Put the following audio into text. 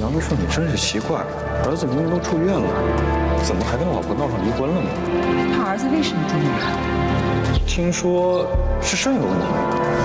杨梅说：“你真是奇怪，儿子明明都住院了，怎么还跟老婆闹上离婚了呢？” 他儿子为什么住院？ 听说是肾有问题。